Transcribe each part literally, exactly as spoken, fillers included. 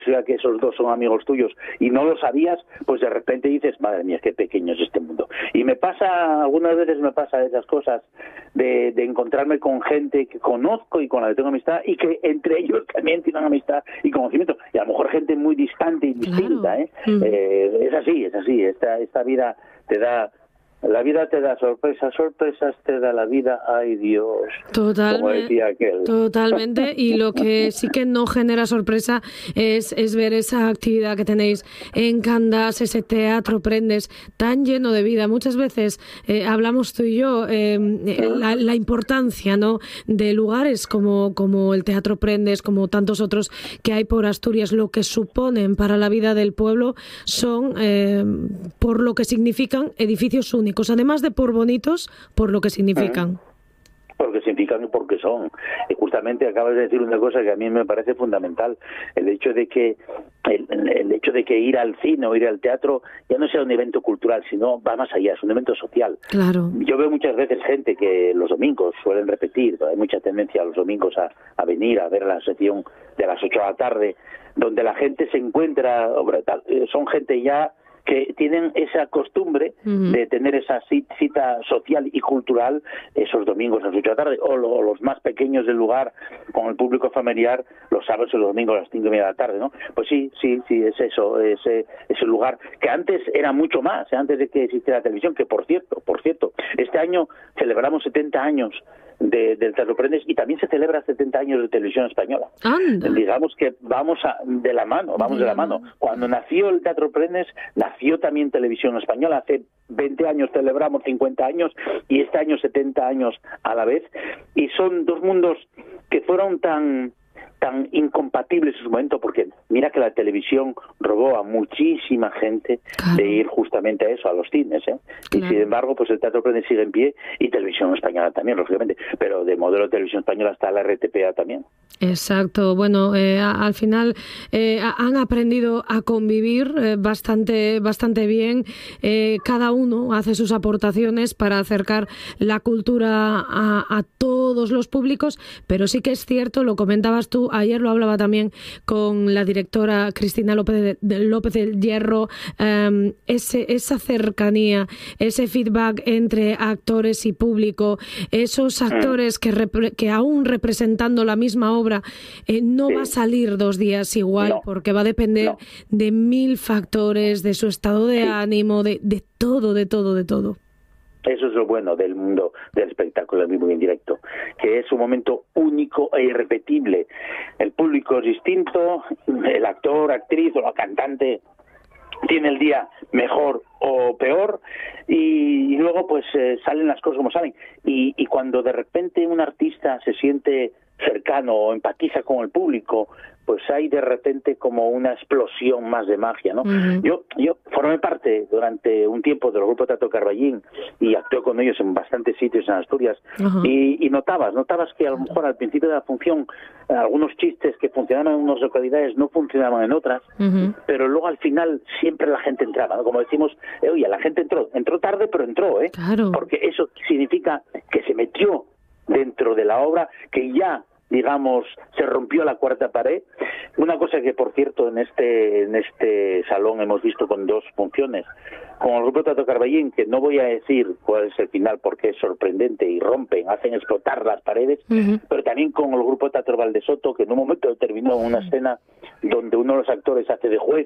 sea que esos dos son amigos tuyos y no lo sabías, pues de repente dices, madre mía, qué pequeño es este mundo. Y me pasa, algunas veces me pasa esas cosas de, de encontrarme con gente que conozco y con la que tengo amistad y que entre ellos también tienen amistad y conocimiento. Y a lo mejor gente muy distante y distinta, ¿eh? Mm. Eh, es así, es así. Esta, esta vida te da... La vida te da sorpresas, sorpresas te da la vida, ay Dios, Totalmente, como decía aquel. Totalmente, y lo que sí que no genera sorpresa es, es ver esa actividad que tenéis en Candás, ese teatro Prendes, tan lleno de vida. Muchas veces eh, hablamos tú y yo eh, la, la importancia, ¿no?, de lugares como, como el Teatro Prendes, como tantos otros que hay por Asturias, lo que suponen para la vida del pueblo son, eh, por lo que significan, edificios únicos. Además de por bonitos, por lo que significan. Porque significan y porque son. Y justamente acabas de decir una cosa que a mí me parece fundamental, el hecho de que el, el hecho de que ir al cine o ir al teatro ya no sea un evento cultural, sino va más allá, es un evento social. Claro. Yo veo muchas veces gente que los domingos suelen repetir, hay mucha tendencia los domingos a, a venir a ver la sesión de las ocho de la tarde, donde la gente se encuentra, son gente ya que tienen esa costumbre uh-huh. de tener esa cita social y cultural esos domingos a las ocho de la tarde, o, lo, o los más pequeños del lugar con el público familiar los sábados y los domingos a las cinco y media de la tarde, ¿no? Pues sí, sí, sí, es eso, ese, ese lugar que antes era mucho más, ¿eh? Antes de que existiera la televisión, que por cierto, por cierto, este año celebramos setenta años de, del Teatro Prendes y también se celebra setenta años de televisión española. Anda. Digamos que vamos a, de la mano, vamos de la mano. Cuando nació el Teatro Prendes, nació también televisión española. Hace veinte años celebramos cincuenta años y este año setenta años a la vez. Y son dos mundos que fueron tan... tan incompatibles en su momento, porque mira que la televisión robó a muchísima gente claro. de ir justamente a eso, a los cines, ¿eh? Claro. Y sin embargo, pues el Teatro Prendes sigue en pie y televisión española también, lógicamente, pero de modelo de televisión española está la R T P A también. Exacto, bueno, eh, al final eh, han aprendido a convivir eh, bastante, bastante bien, eh, cada uno hace sus aportaciones para acercar la cultura a, a todos los públicos, pero sí que es cierto, lo comentabas tú, ayer lo hablaba también con la directora Cristina López, de, de López del Hierro, um, ese, esa cercanía, ese feedback entre actores y público, esos actores que, repre, que aún representando la misma obra eh, no sí. va a salir dos días igual, no. porque va a depender no. de mil factores, de su estado de sí. ánimo, de, de todo, de todo, de todo. Eso es lo bueno del mundo del espectáculo en vivo y en directo, que es un momento único e irrepetible. El público es distinto, el actor, actriz o la cantante tiene el día mejor o peor y, y luego pues eh, salen las cosas como salen. Y, y cuando de repente un artista se siente cercano o empatiza con el público, pues hay de repente como una explosión más de magia, ¿no? Uh-huh. Yo yo formé parte durante un tiempo del grupo Teatro Carballín y actué con ellos en bastantes sitios en Asturias uh-huh. y, y notabas, notabas que a lo mejor al principio de la función algunos chistes que funcionaban en unas localidades no funcionaban en otras, uh-huh. pero luego al final siempre la gente entraba, ¿no? Como decimos, eh, oye, la gente entró, entró tarde pero entró, ¿eh? Claro. Porque eso significa que se metió dentro de la obra, que ya digamos, se rompió la cuarta pared. Una cosa que, por cierto, en este en este salón hemos visto con dos funciones, con el grupo Teatro Carballín, que no voy a decir cuál es el final porque es sorprendente y rompen, hacen explotar las paredes, uh-huh. pero también con el grupo Teatro Valdesoto, que en un momento terminó una escena donde uno de los actores hace de juez,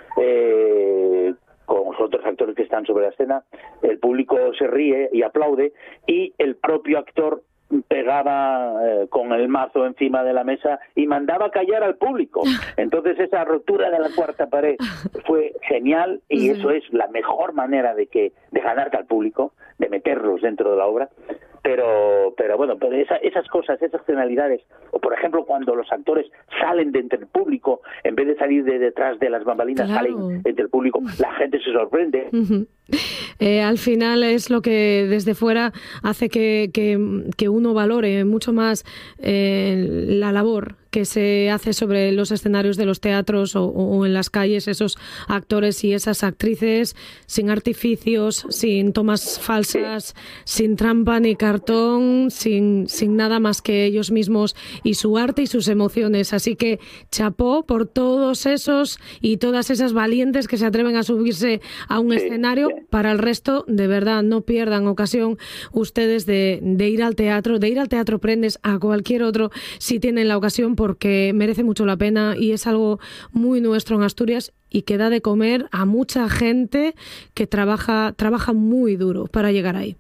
eh, con los otros actores que están sobre la escena, el público se ríe y aplaude, y el propio actor pegaba eh, con el mazo encima de la mesa y mandaba callar al público. Entonces esa rotura de la cuarta pared fue genial y sí. eso es la mejor manera de que de ganarte al público, de meterlos dentro de la obra. Pero pero bueno, pero esa, esas cosas, esas finalidades, o por ejemplo cuando los actores salen de entre el público, en vez de salir de detrás de las bambalinas, claro. salen entre el público, la gente se sorprende. Uh-huh. Eh, al final es lo que desde fuera hace que, que, que uno valore mucho más eh, la labor que se hace sobre los escenarios de los teatros o, o en las calles, esos actores y esas actrices sin artificios, sin tomas falsas, sí. sin trampa ni cartón, sin, sin nada más que ellos mismos y su arte y sus emociones. Así que chapó por todos esos y todas esas valientes que se atreven a subirse a un sí, escenario. Sí. Para el resto, de verdad, no pierdan ocasión ustedes de, de ir al teatro, de ir al Teatro Prendes, a cualquier otro, si tienen la ocasión, porque merece mucho la pena y es algo muy nuestro en Asturias y que da de comer a mucha gente que trabaja, trabaja muy duro para llegar ahí.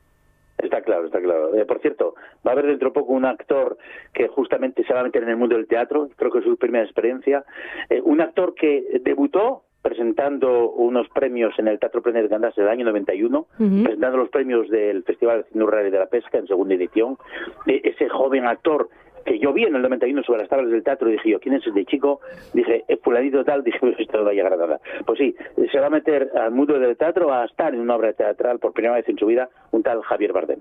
Está claro, está claro. Eh, por cierto, va a haber dentro de poco un actor que justamente se va a meter en el mundo del teatro, creo que es su primera experiencia, eh, un actor que debutó presentando unos premios en el Teatro Prendes de Gandás del año noventa y uno, uh-huh. presentando los premios del Festival de Cine Rural y de la Pesca en segunda edición. Eh, ese joven actor que yo vi en el noventa y uno sobre las tablas del teatro y dije yo, ¿quién es ese chico? Dije, fulanito tal, dije, pues esto no va a llegar a nada. Pues sí, se va a meter al mundo del teatro a estar en una obra teatral por primera vez en su vida, un tal Javier Bardem.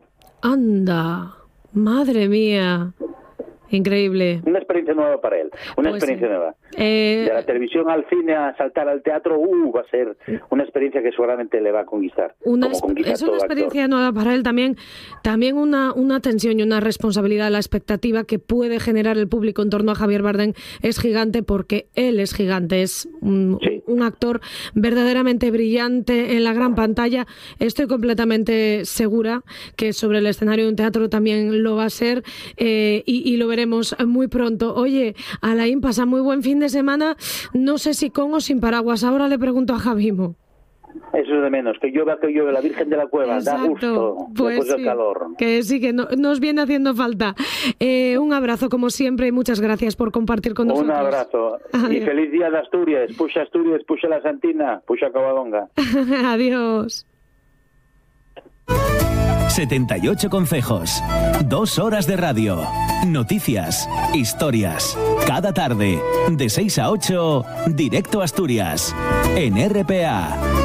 ¡Anda! ¡Madre mía! Increíble. Una experiencia nueva para él, una pues experiencia sí. nueva. Eh... De la televisión al cine a saltar al teatro, uh, va a ser una experiencia que seguramente le va a conquistar. Una como conquista es una experiencia actor. nueva para él también, también una, una tensión y una responsabilidad. La expectativa que puede generar el público en torno a Javier Bardem es gigante porque él es gigante, es un, sí. un actor verdaderamente brillante en la gran pantalla. Estoy completamente segura que sobre el escenario de un teatro también lo va a ser eh, y, y lo veremos muy pronto. Oye, Alain, pasa muy buen fin de semana. No sé si con o sin paraguas. Ahora le pregunto a Javimo. Eso es de menos, que llueva, que llueve, la Virgen de la Cueva, exacto. Da gusto pues después sí, del calor. Que sí, que no, nos viene haciendo falta. Eh, un abrazo como siempre y muchas gracias por compartir con nosotros. Un abrazo. Adiós. Y feliz día de Asturias. Puxa Asturias, puxa la Santina, puxa Covadonga. Adiós. setenta y ocho consejos, dos horas de radio, noticias, historias, cada tarde, de seis a ocho, directo a Asturias, en R P A.